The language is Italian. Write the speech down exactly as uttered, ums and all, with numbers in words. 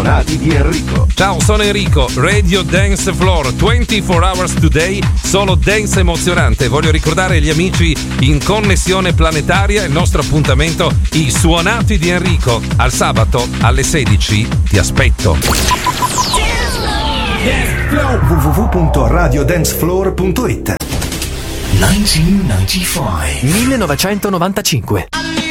suonati di Enrico. Ciao, sono Enrico, Radio Dance Floor, ventiquattro hours today, solo dance emozionante. Voglio ricordare agli amici in connessione planetaria il nostro appuntamento, i suonati di Enrico. Al sabato alle sedici ti aspetto. w w w punto radio dance floor punto it millenovecentonovantacinque